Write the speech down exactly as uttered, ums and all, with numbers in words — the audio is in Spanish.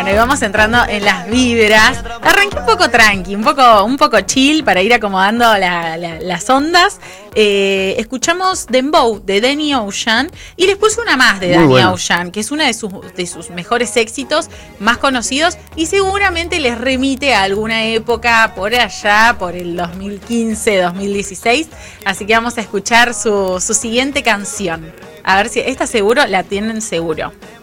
Bueno, y vamos entrando en las vibras. Arranqué un poco tranqui, un poco, un poco chill para ir acomodando la, la, las ondas. Eh, escuchamos Dembow de Danny Ocean y les puse una más de Danny bueno. Ocean, que es uno de sus, de sus mejores éxitos, más conocidos y seguramente les remite a alguna época por allá, por el dos mil quince, dos mil dieciséis. Así que vamos a escuchar su, su siguiente canción. A ver si esta seguro la tienen seguro.